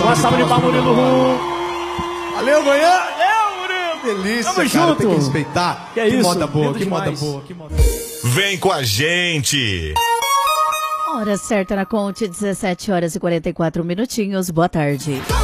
Uma salva de palmas, Murilo Rum. Valeu, Goiânia. Valeu, Murilo. Delícia, Tamo cara, junto. tem que respeitar. Que é isso, moda boa, lindo que moda demais. boa, que moda. Vem com a gente. Hora certa na Conte, 17 horas e 44 minutinhos. Boa tarde.